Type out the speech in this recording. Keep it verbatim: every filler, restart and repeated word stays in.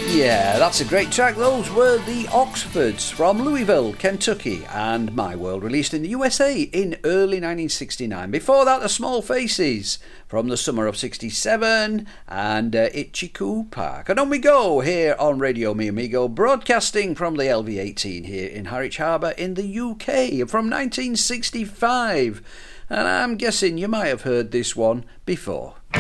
Yeah, that's a great track. Those were the Oxfords from Louisville, Kentucky, and My World, released in the U S A in early nineteen sixty-nine. Before that, the Small Faces from the summer of sixty-seven and uh, Itchy-Coo Park. And on we go here on Radio Mi Amigo, broadcasting from the L V eighteen here in Harwich Harbour in the U K from nineteen sixty-five. And I'm guessing you might have heard this one before.